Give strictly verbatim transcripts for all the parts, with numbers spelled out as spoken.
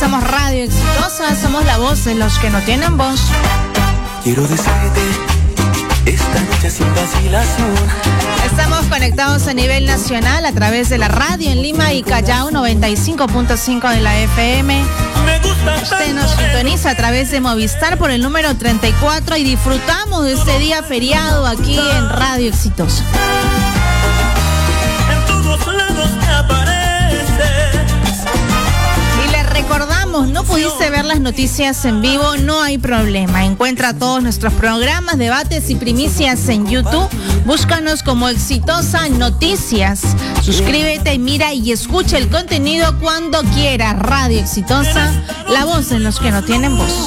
Somos Radio Exitosa, somos la voz de los que no tienen voz. Quiero decirte esta noche sin vacilación. Estamos conectados a nivel nacional a través de la radio en Lima y Callao, noventa y cinco punto cinco de la F M. Usted nos sintoniza a través de Movistar por el número treinta y cuatro y disfrutamos de este día feriado aquí en Radio Exitosa. En todos lados me apareces. Y le recordamos, no pudiste ver las noticias en vivo, no hay problema. Encuentra todos nuestros programas, debates y primicias en YouTube. Búscanos como Exitosa Noticias. Suscríbete, mira y escucha el contenido cuando quieras. Radio Exitosa, la voz de los que no tienen voz.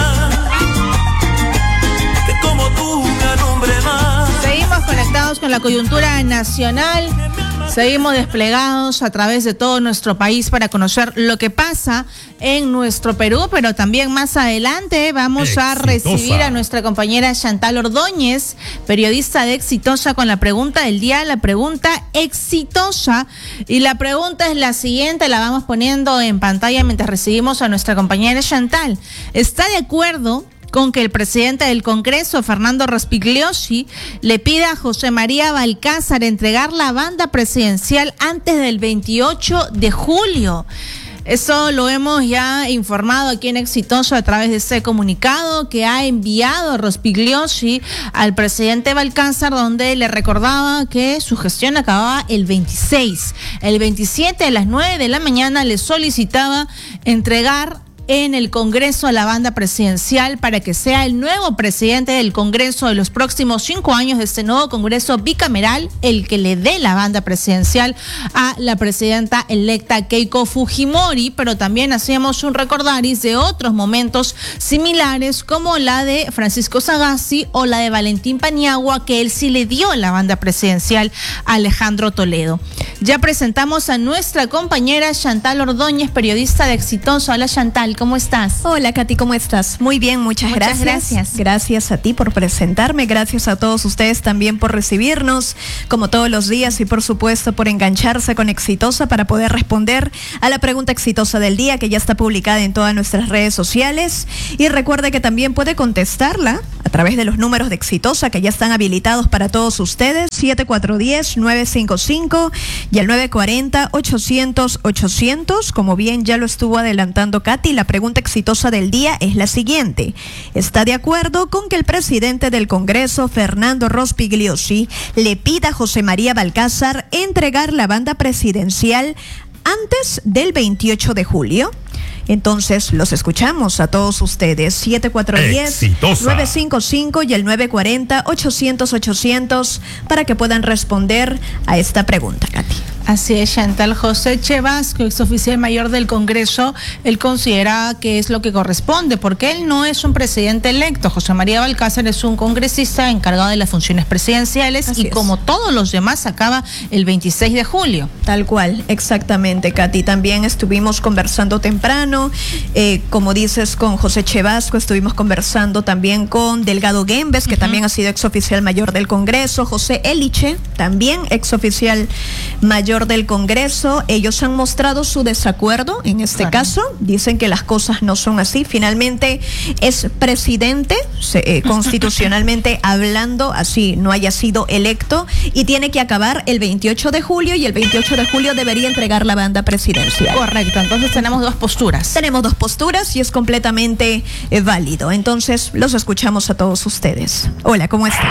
Seguimos conectados con la coyuntura nacional. Seguimos desplegados a través de todo nuestro país para conocer lo que pasa en nuestro Perú, pero también más adelante vamos Exitosa. a recibir a nuestra compañera Chantal Ordóñez, periodista de Exitosa, con la pregunta del día, la pregunta exitosa. Y la pregunta es la siguiente, la vamos poniendo en pantalla mientras recibimos a nuestra compañera Chantal. ¿Está de acuerdo con que el presidente del Congreso, Fernando Rospigliosi, le pida a José María Balcázar entregar la banda presidencial antes del veintiocho de julio? Eso lo hemos ya informado aquí en Exitoso a través de ese comunicado que ha enviado Rospigliosi al presidente Balcázar, donde le recordaba que su gestión acababa el veintiséis. El veintisiete a las nueve de la mañana le solicitaba entregar en el Congreso a la banda presidencial para que sea el nuevo presidente del Congreso de los próximos cinco años de este nuevo Congreso bicameral el que le dé la banda presidencial a la presidenta electa Keiko Fujimori. Pero también hacíamos un recordaris de otros momentos similares como la de Francisco Sagasti o la de Valentín Paniagua, que él sí le dio la banda presidencial a Alejandro Toledo. Ya presentamos a nuestra compañera Chantal Ordóñez, periodista de Exitoso. Hola Chantal, ¿cómo estás? Hola Katy, ¿cómo estás? Muy bien, muchas, muchas gracias. gracias. Gracias a ti por presentarme, gracias a todos ustedes también por recibirnos, como todos los días, y por supuesto por engancharse con Exitosa para poder responder a la pregunta exitosa del día, que ya está publicada en todas nuestras redes sociales. Y recuerde que también puede contestarla a través de los números de Exitosa que ya están habilitados para todos ustedes, siete cuatro uno cero, nueve cinco cinco y el nueve cuatro cero, ochocientos, ochocientos. Como bien ya lo estuvo adelantando Katy, la pregunta exitosa del día es la siguiente. ¿Está de acuerdo con que el presidente del Congreso, Fernando Rospigliosi, le pida a José María Balcázar entregar la banda presidencial antes del veintiocho de julio? Entonces, los escuchamos a todos ustedes, siete cuatro uno cero, nueve cinco cinco y el nueve cuatro cero, ochocientos, ochocientos, para que puedan responder a esta pregunta, Katy. Así es, Chantal. José Chevasco, exoficial mayor del Congreso, él considera que es lo que corresponde, porque él no es un presidente electo. José María Balcázar es un congresista encargado de las funciones presidenciales. Así y es. Como todos los demás acaba el veintiséis de julio. Tal cual, exactamente, Katy. También estuvimos conversando temprano, eh, como dices, con José Chevasco, estuvimos conversando también con Delgado Guembes, que uh-huh. también ha sido exoficial mayor del Congreso, José Eliche, también exoficial mayor del Congreso. Ellos han mostrado su desacuerdo en este claro. caso, dicen que las cosas no son así. Finalmente es presidente, eh, constitucionalmente hablando, así no haya sido electo, y tiene que acabar el veintiocho de julio, y el veintiocho de julio debería entregar la banda presidencial. Correcto, entonces tenemos dos posturas. Tenemos dos posturas y es completamente eh, válido. Entonces los escuchamos a todos ustedes. Hola, ¿cómo está?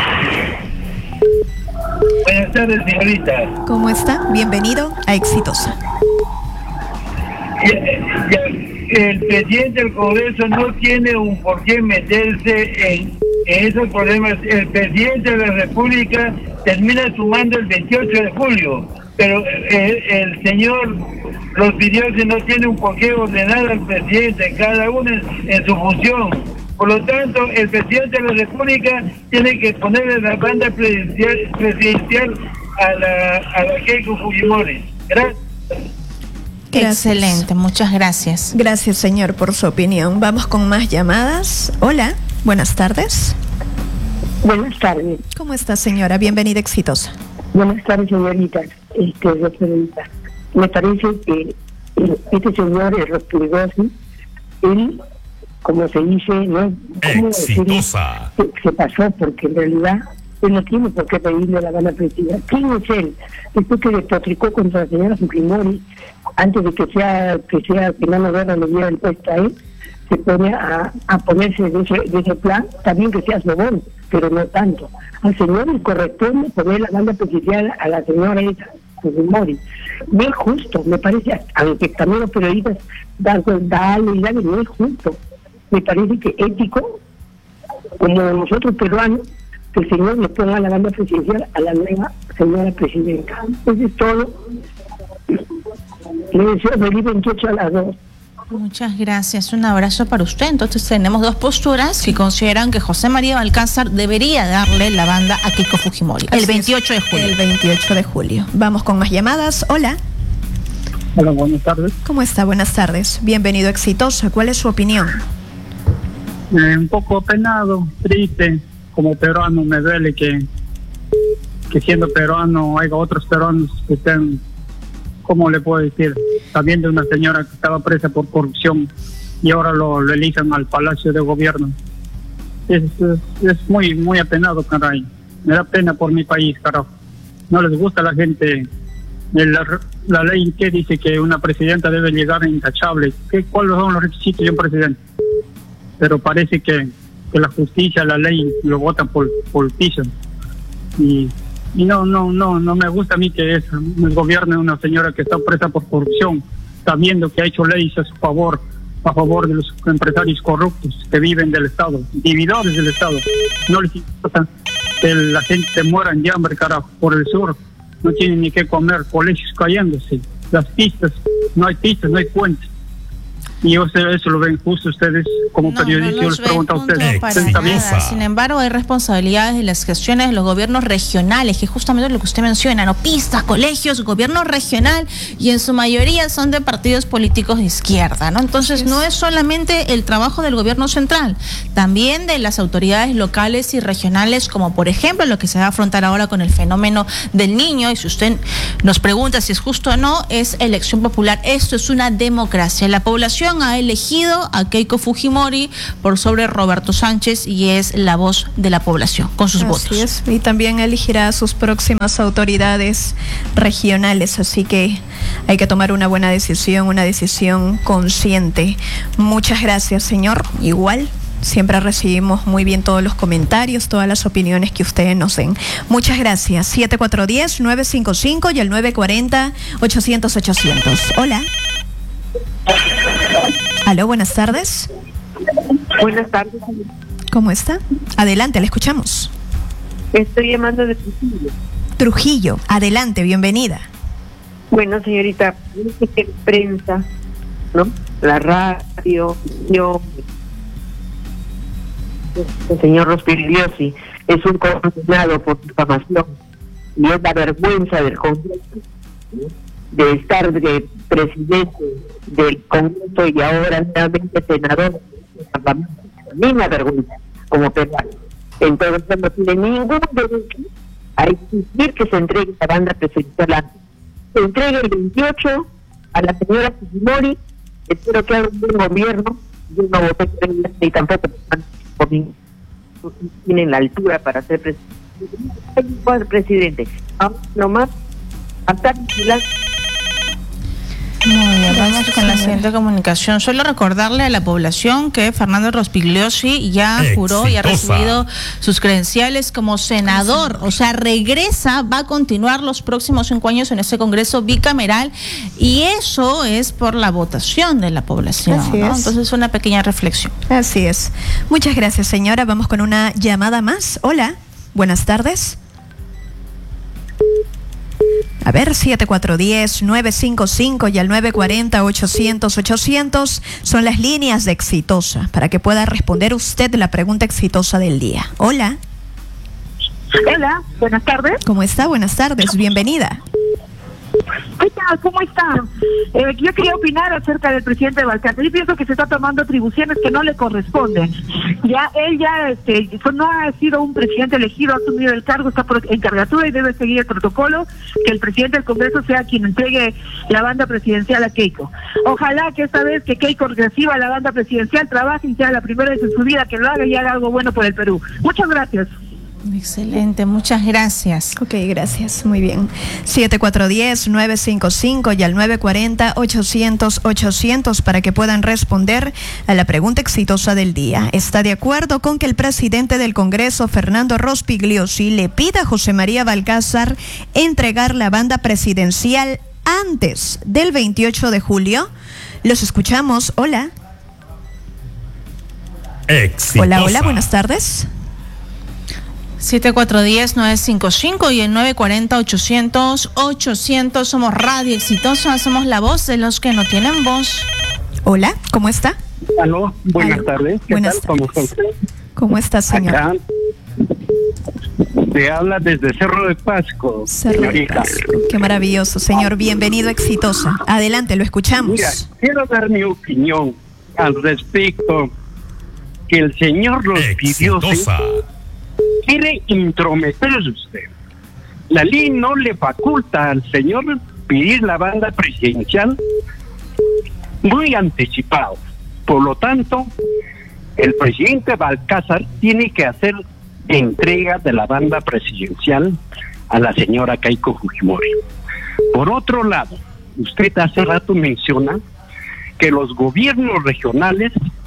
Buenas tardes, señorita. ¿Cómo está? Bienvenido a Exitosa. Ya, ya, el presidente del Congreso no tiene un por qué meterse en, en esos problemas. El presidente de la República termina sumando el veintiocho de julio, pero el, el señor Rospigliosi no tiene un por qué ordenar al presidente, cada uno en, en su función. Por lo tanto, el presidente de la República tiene que ponerle la banda presidencial, presidencial a la, a la Keiko Fujimori. Gracias. Gracias. Excelente, muchas gracias. Gracias, señor, por su opinión. Vamos con más llamadas. Hola, buenas tardes. Buenas tardes. ¿Cómo está, señora? Bienvenida, Exitosa. Buenas tardes, señorita. Este, señorita. Me parece que este señor Rospigliosi él, como se dice, ¿no? ¿Cómo Exitosa. Se, se pasó, porque en realidad él no tiene por qué pedirle la gana presidencial. ¿Quién es él? Después que despotricó contra la señora Fujimori, antes de que sea que sea que Nano Guerra le diera el puesto a él, se pone a, a ponerse de ese, de ese plan, también que sea sobón, pero no tanto. Al señor le corresponde poner la banda presidencial a la señora esa, Fujimori. No es justo, me parece, aunque también los periodistas dan dale y dale, no es justo. Me parece que ético, como nosotros peruanos, que el señor le ponga la banda presidencial a la nueva señora presidenta. Eso es todo. Le deseo feliz veintiocho a las dos. Muchas gracias, un abrazo para usted. Entonces tenemos dos posturas que consideran que José María Balcázar debería darle la banda a Keiko Fujimori el veintiocho de julio. El veintiocho de julio. Vamos con más llamadas. Hola. Hola, buenas tardes. ¿Cómo está? Buenas tardes. Bienvenido a Exitosa. ¿Cuál es su opinión? Eh, un poco penado, triste. Como peruano me duele que, que siendo peruano haya otros peruanos que estén, ¿cómo le puedo decir? También de una señora que estaba presa por corrupción y ahora lo, lo elijan al Palacio de Gobierno. Es, es, es muy muy apenado, caray. Me da pena por mi país, carajo. No les gusta a la gente. La, la ley que dice que una presidenta debe llegar intachable. ¿Qué, ¿Cuáles son los requisitos de un presidente? Pero parece que, que la justicia, la ley lo votan por, por el piso. Y Y no, no, no, no me gusta a mí que es el gobierno de una señora que está presa por corrupción, sabiendo que ha hecho leyes a su favor, a favor de los empresarios corruptos que viven del Estado, vividores del Estado. No les importa que la gente muera de hambre, carajo, por el sur. No tienen ni qué comer, colegios cayéndose, las pistas, no hay pistas, no hay puentes. Y yo sé, eso lo ven justo ustedes como no, periodistas. No yo les pregunto a ustedes. ustedes Sin embargo, hay responsabilidades de las gestiones de los gobiernos regionales, que es justamente lo que usted menciona, no pistas, colegios, gobierno regional, y en su mayoría son de partidos políticos de izquierda, ¿no? Entonces, no es solamente el trabajo del gobierno central, también de las autoridades locales y regionales, como por ejemplo lo que se va a afrontar ahora con el fenómeno del niño, y si usted nos pregunta si es justo o no, es elección popular. Esto es una democracia. La población ha elegido a Keiko Fujimori por sobre Roberto Sánchez y es la voz de la población con sus así votos. Es. Y también elegirá a sus próximas autoridades regionales, así que hay que tomar una buena decisión, una decisión consciente. Muchas gracias, señor. Igual, siempre recibimos muy bien todos los comentarios, todas las opiniones que ustedes nos den. Muchas gracias. siete cuatro uno cero, nueve cinco cinco y el nueve cuatro cero, ochocientos, ochocientos. Hola. Aló, buenas tardes. Buenas tardes. ¿Cómo está? Adelante, le escuchamos. Estoy llamando de Trujillo. Trujillo, adelante, bienvenida. Bueno, señorita, que prensa, ¿no? La radio, yo, el señor Rospigliosi es un condenado por difamación y es la vergüenza del Congreso, ¿no? De estar de presidente del Congreso y ahora nuevamente senador del Parlamento. A mí me vergüenza como peruano. Entonces no tiene ningún derecho a exigir que se entregue la banda presidencial. Se entregue el veintiocho a la señora Fujimori. Espero que haga un buen gobierno. Yo no voté por ella ni tampoco por mí. Tienen la altura para ser presidente. presidente. Ahora nomás hasta vigilar. Muy bien, vamos con la siguiente comunicación. Solo recordarle a la población que Fernando Rospigliosi ya Exitosa. juró y ha recibido sus credenciales como senador. O sea, regresa, va a continuar los próximos cinco años en ese Congreso bicameral y eso es por la votación de la población, Así ¿no? es. Entonces, una pequeña reflexión. Así es. Muchas gracias, señora. Vamos con una llamada más. Hola, buenas tardes. A ver, siete cuatro uno cero, nueve cinco cinco y al nueve cuatro cero, ochocientos, ochocientos son las líneas de Exitosa para que pueda responder usted la pregunta exitosa del día. Hola. Hola, buenas tardes. ¿Cómo está? Buenas tardes, bienvenida. Oiga, Hola, ¿cómo están? Eh, yo quería opinar acerca del presidente Balcázar. Yo pienso que se está tomando atribuciones que no le corresponden. Ya él ya este, no ha sido un presidente elegido, ha asumido el cargo, está por encargatura y debe seguir el protocolo, que el presidente del Congreso sea quien entregue la banda presidencial a Keiko. Ojalá que esta vez que Keiko reciba la banda presidencial, trabaje y sea la primera vez en su vida que lo haga y haga algo bueno por el Perú. Muchas gracias. Excelente, muchas gracias. Ok, gracias, muy bien. siete cuatro uno cero, nueve cinco cinco y al nueve cuatro cero, ochocientos, ochocientos para que puedan responder a la pregunta exitosa del día. ¿Está de acuerdo con que el presidente del Congreso, Fernando Rospigliosi, le pida a José María Balcázar entregar la banda presidencial antes del veintiocho de julio? Los escuchamos. Hola. Exitosa. Hola, hola, buenas tardes. siete cuatro uno cero, nueve cinco cinco y el nueve cuatro cero, ochocientos, ochocientos. Somos Radio Exitosa, somos la voz de los que no tienen voz. Hola, ¿cómo está? Aló, buenas Aló. tardes. ¿Qué Buenas tal? ¿Cómo está tardes. usted? ¿Cómo está, señor? Acá te habla desde Cerro de Pasco, Cerro de señorita. Pasco. Qué maravilloso, señor. Bienvenido a Exitosa. Adelante, lo escuchamos. Mira, quiero dar mi opinión al respecto que el señor Rospigliosi Exitosa. quiere intrometerse usted. La ley no le faculta al señor pedir la banda presidencial muy anticipado. Por lo tanto, el presidente Balcázar tiene que hacer entrega de la banda presidencial a la señora Keiko Fujimori. Por otro lado, usted hace rato menciona que los gobiernos regionales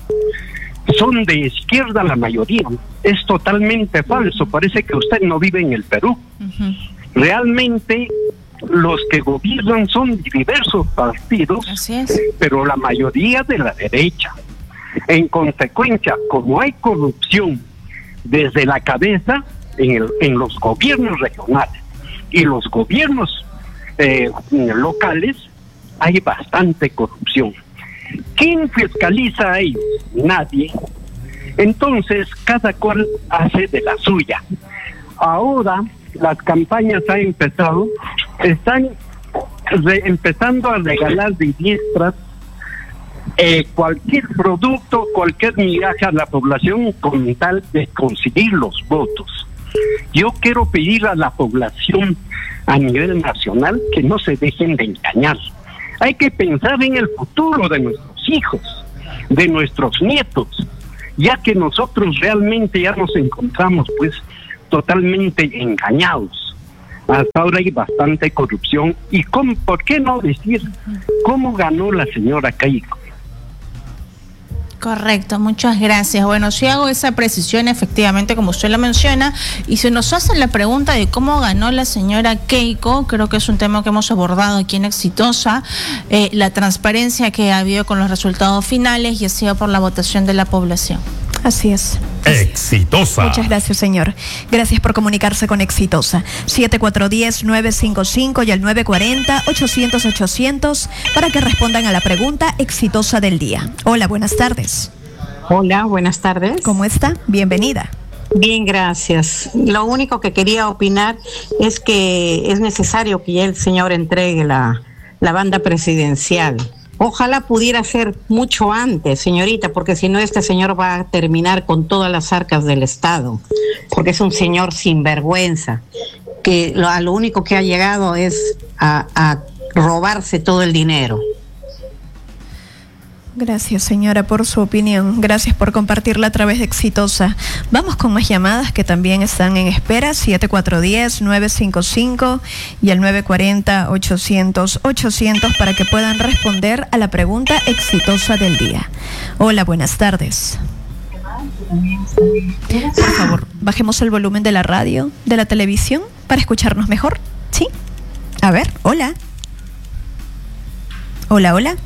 son de izquierda la mayoría. Es totalmente falso. Parece que usted no vive en el Perú. Uh-huh. Realmente los que gobiernan son diversos partidos, Así es. pero la mayoría de la derecha. En consecuencia, como hay corrupción desde la cabeza en, el, en los gobiernos regionales y los gobiernos eh, locales, hay bastante corrupción. ¿Quién fiscaliza a ellos? Nadie. Entonces, cada cual hace de la suya. Ahora, las campañas han empezado, están re- empezando a regalar de diestras eh, cualquier producto, cualquier migaja a la población con tal de conseguir los votos. Yo quiero pedir a la población a nivel nacional que no se dejen de engañar. Hay que pensar en el futuro de nuestros hijos, de nuestros nietos, ya que nosotros realmente ya nos encontramos pues totalmente engañados. Hasta ahora hay bastante corrupción. ¿Y cómo, por qué no decir cómo ganó la señora Keiko? Correcto, muchas gracias. Bueno, si hago esa precisión, efectivamente, como usted lo menciona, y si nos hacen la pregunta de cómo ganó la señora Keiko, creo que es un tema que hemos abordado aquí en Exitosa, eh, la transparencia que ha habido con los resultados finales y ha sido por la votación de la población. Así es. Exitosa. Muchas gracias, señor. Gracias por comunicarse con Exitosa. siete cuatro uno cero, nueve cinco cinco y al nueve cuatro cero, ochocientos, ochocientos para que respondan a la pregunta exitosa del día. Hola, buenas tardes. Hola, buenas tardes. ¿Cómo está? Bienvenida. Bien, gracias. Lo único que quería opinar es que es necesario que ya el señor entregue la, la banda presidencial. Ojalá pudiera ser mucho antes, señorita, porque si no este señor va a terminar con todas las arcas del Estado, porque es un señor sinvergüenza, que lo, a lo único que ha llegado es a, a robarse todo el dinero. Gracias, señora, por su opinión. Gracias por compartirla a través de Exitosa. Vamos con más llamadas que también están en espera. siete cuatro uno cero, nueve cinco cinco y el nueve cuatro cero, ochocientos, ochocientos para que puedan responder a la pregunta exitosa del día. Hola, buenas tardes. Por favor, bajemos el volumen de la radio, de la televisión, para escucharnos mejor. ¿Sí? A ver, hola. Hola, hola.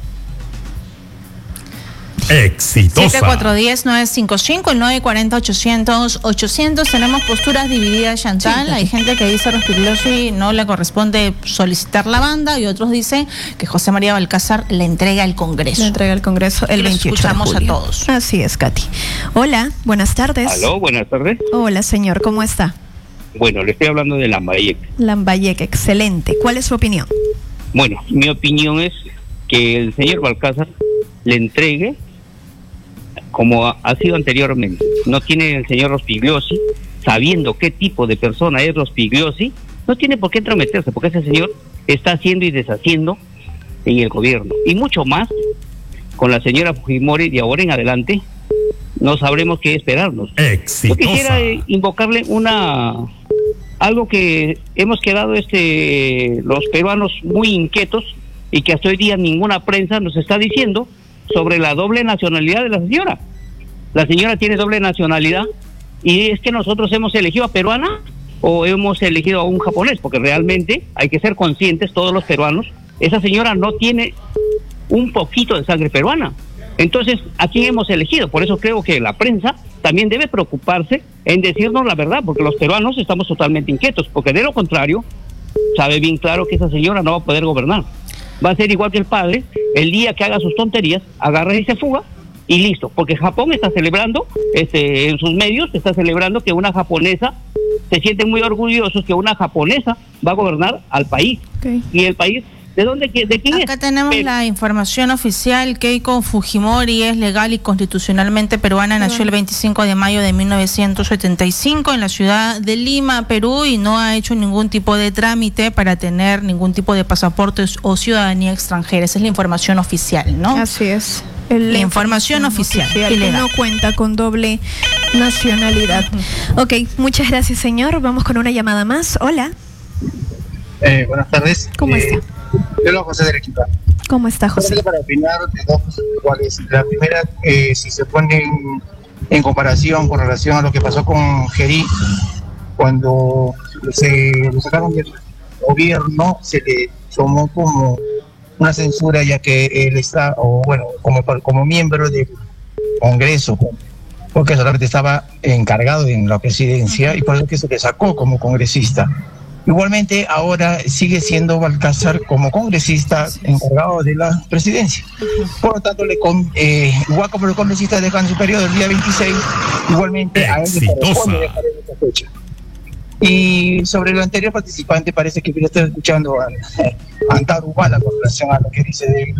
Exitosa. siete cuatro uno cero, nueve cinco cinco, el nueve cuatro cero, ochocientos, ochocientos. Tenemos posturas divididas, Chantal. Sí, hay gente que dice a Rospigliosi no le corresponde solicitar la banda y otros dicen que José María Balcázar le entrega al Congreso. Le entrega al Congreso el veintiocho de julio. Escuchamos a todos. Así es, Katy. Hola, buenas tardes. Aló, buenas tardes. Hola, señor, ¿cómo está? Bueno, le estoy hablando de Lambayeque. Lambayeque, excelente. ¿Cuál es su opinión? Bueno, mi opinión es que el señor Balcázar le entregue como ha, ha sido anteriormente. No tiene el señor Rospigliosi, sabiendo qué tipo de persona es Rospigliosi, no tiene por qué entrometerse, porque ese señor está haciendo y deshaciendo en el gobierno. Y mucho más con la señora Fujimori, de ahora en adelante no sabremos qué esperarnos. Exitosa. Yo quisiera eh, invocarle una algo que hemos quedado este los peruanos muy inquietos y que hasta hoy día ninguna prensa nos está diciendo sobre la doble nacionalidad de la señora. La señora tiene doble nacionalidad y es que nosotros hemos elegido a peruana o hemos elegido a un japonés, porque realmente hay que ser conscientes todos los peruanos, esa señora no tiene un poquito de sangre peruana. Entonces, ¿a quién hemos elegido? Por eso creo que la prensa también debe preocuparse en decirnos la verdad, porque los peruanos estamos totalmente inquietos, porque de lo contrario, sabe bien claro que esa señora no va a poder gobernar. Va a ser igual que el padre, el día que haga sus tonterías, agarra y se fuga, y listo, porque Japón está celebrando, este, en sus medios, está celebrando que una japonesa, se sienten muy orgullosos que una japonesa va a gobernar al país, okay. Y el país... ¿De dónde, de quién Acá es? Acá tenemos Pero, la información oficial. Keiko Fujimori es legal y constitucionalmente peruana. Nació bueno. el veinticinco de mayo de mil novecientos setenta y cinco en la ciudad de Lima, Perú, y no ha hecho ningún tipo de trámite para tener ningún tipo de pasaporte o ciudadanía extranjera. Esa es la información oficial, ¿no? Así es. El, la información oficial. oficial que no cuenta con doble nacionalidad. Uh-huh. Ok, muchas gracias, señor. Vamos con una llamada más. Hola. Eh, buenas tardes. ¿Cómo eh, está? Yo lo José de Arequipa. ¿Cómo está, José? Para opinar de dos cosas iguales. La primera, eh, si se pone en, en comparación con relación a lo que pasó con Gerí, cuando se lo sacaron del gobierno, se le tomó como una censura, ya que él está, o bueno, como, como miembro del Congreso, porque solamente estaba encargado en la presidencia, y por eso que se le sacó como congresista. Igualmente, ahora sigue siendo Balcázar como congresista encargado de la presidencia. Por lo tanto, le con, eh, igual como los congresistas dejan su periodo el día veintiséis, igualmente a él le corresponde dejar en esta fecha. Y sobre lo anterior participante, parece que está escuchando a, a Antauro Humala con relación a lo que dice de,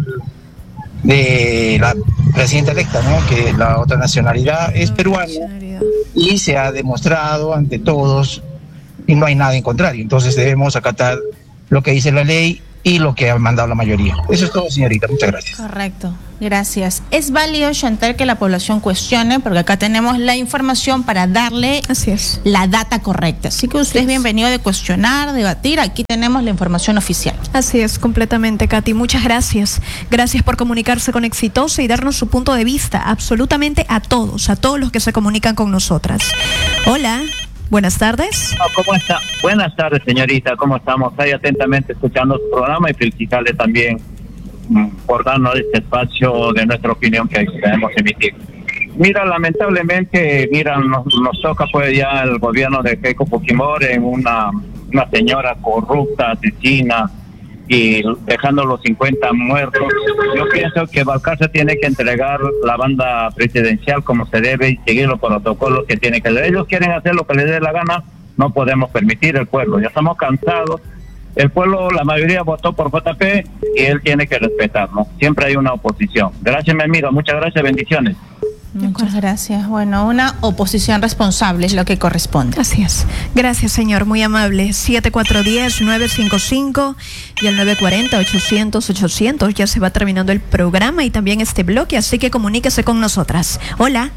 de la presidenta electa, ¿no? Que la otra nacionalidad es peruana y se ha demostrado ante todos y no hay nada en contrario. Entonces debemos acatar lo que dice la ley y lo que ha mandado la mayoría. Eso es todo, señorita. Muchas gracias. Correcto. Gracias. Es válido, Chantal, que la población cuestione, porque acá tenemos la información para darle Así es. la data correcta. Así que usted es bienvenido de cuestionar, debatir. Aquí tenemos la información oficial. Así es, completamente, Katy. Muchas gracias. Gracias por comunicarse con Exitosa y darnos su punto de vista absolutamente a todos, a todos los que se comunican con nosotras. Hola. Buenas tardes. ¿Cómo está? Buenas tardes, señorita. ¿Cómo estamos? Ahí atentamente escuchando su programa y felicitarle también por darnos este espacio de nuestra opinión que queremos emitir. Mira, lamentablemente, mira, nos, nos toca pues ya el gobierno de Keiko Fujimori en una, una señora corrupta, asesina, y dejando los cincuenta muertos. Yo pienso que Balcázar tiene que entregar la banda presidencial como se debe y seguir los protocolos que tiene que hacer. Ellos quieren hacer lo que les dé la gana, no podemos permitir el pueblo. Ya estamos cansados. El pueblo, la mayoría votó por J P y él tiene que respetarnos. Siempre hay una oposición. Gracias, mi amigo. Muchas gracias. Bendiciones. Muchas gracias. Bueno, una oposición responsable es lo que corresponde. Así es. Gracias, señor. Muy amable. siete cuatro uno cero, nueve cinco cinco y el nueve cuatro cero, ochocientos, ochocientos. Ya se va terminando el programa y también este bloque, así que comuníquese con nosotras. Hola.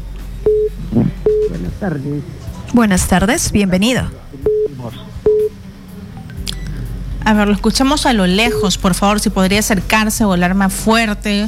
Buenas tardes. Buenas tardes. Bienvenido. A ver, lo escuchamos a lo lejos. Por favor, si podría acercarse o hablar más fuerte.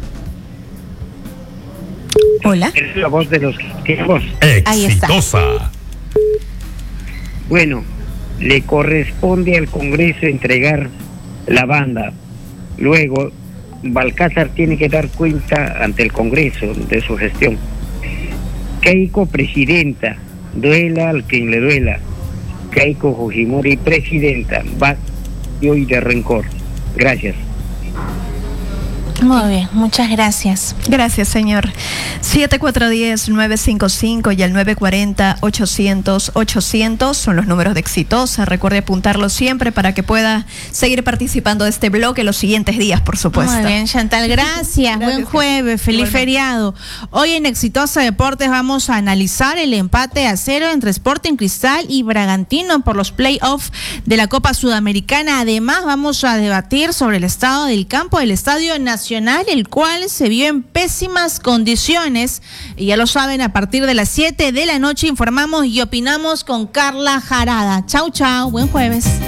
Hola. Es la voz de los quejos. Exitosa. Bueno, le corresponde al Congreso entregar la banda. Luego, Balcázar tiene que dar cuenta ante el Congreso de su gestión. Keiko presidenta, duela al quien le duela. Keiko Fujimori presidenta, va y hoy de rencor. Gracias. Muy bien, muchas gracias. Gracias, señor. siete cuatro uno cero, nueve cinco cinco y el nueve cuatro cero, ochocientos, ochocientos son los números de Exitosa. Recuerde apuntarlo siempre para que pueda seguir participando de este bloque los siguientes días, por supuesto. Muy bien, Chantal, gracias. gracias Buen jueves, feliz bueno. feriado. Hoy en Exitosa Deportes vamos a analizar el empate a cero entre Sporting Cristal y Bragantino por los playoffs de la Copa Sudamericana. Además, vamos a debatir sobre el estado del campo del Estadio Nacional, el cual se vio en pésimas condiciones. Y ya lo saben, a partir de las siete de la noche informamos y opinamos con Carla Jarada. Chau, chau, buen jueves.